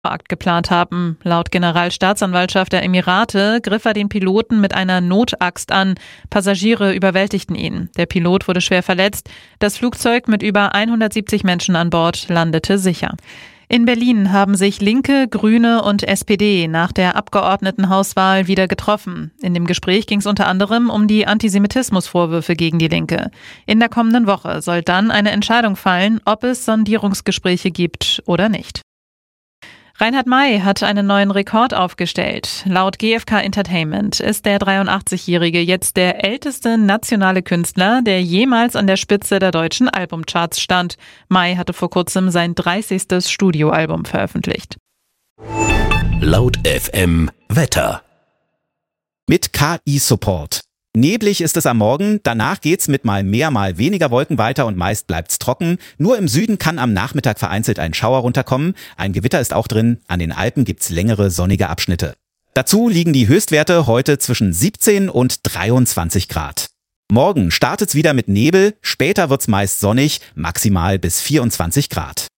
Akt geplant haben. Laut Generalstaatsanwaltschaft der Emirate griff er den Piloten mit einer Notaxt an. Passagiere überwältigten ihn. Der Pilot wurde schwer verletzt. Das Flugzeug mit über 170 Menschen an Bord landete sicher. In Berlin haben sich Linke, Grüne und SPD nach der Abgeordnetenhauswahl wieder getroffen. In dem Gespräch ging es unter anderem um die Antisemitismusvorwürfe gegen die Linke. In der kommenden Woche soll dann eine Entscheidung fallen, ob es Sondierungsgespräche gibt oder nicht. Reinhard May hat einen neuen Rekord aufgestellt. Laut GfK Entertainment ist der 83-Jährige jetzt der älteste nationale Künstler, der jemals an der Spitze der deutschen Albumcharts stand. May hatte vor kurzem sein 30. Studioalbum veröffentlicht. Laut FM Wetter. Mit KI-Support. Neblig ist es am Morgen, danach geht's mit mal mehr, mal weniger Wolken weiter und meist bleibt's trocken. Nur im Süden kann am Nachmittag vereinzelt ein Schauer runterkommen. Ein Gewitter ist auch drin, an den Alpen gibt's längere sonnige Abschnitte. Dazu liegen die Höchstwerte heute zwischen 17 und 23 Grad. Morgen startet's wieder mit Nebel, später wird's meist sonnig, maximal bis 24 Grad.